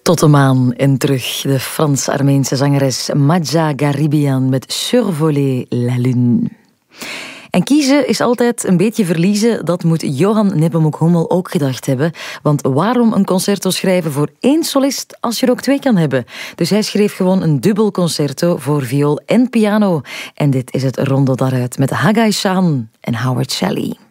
Tot de maan en terug. De Frans-Armeense zangeres Madja Garibian met Survoler la Lune. En kiezen is altijd een beetje verliezen. Dat moet Johan Nepomuk Hummel ook gedacht hebben. Want waarom een concerto schrijven voor één solist als je er ook twee kan hebben? Dus hij schreef gewoon een dubbel concerto voor viool en piano. En dit is het rondo daaruit met Haggai Shan en Howard Shelley.